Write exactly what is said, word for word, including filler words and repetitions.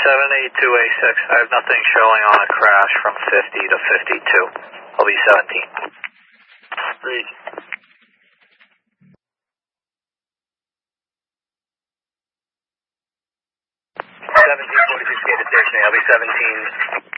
seven eight two A six. I have nothing showing on a crash from fifty to fifty-two. I'll be seventeen. Read. seventeen forty-six gate to station. I'll be seventeen.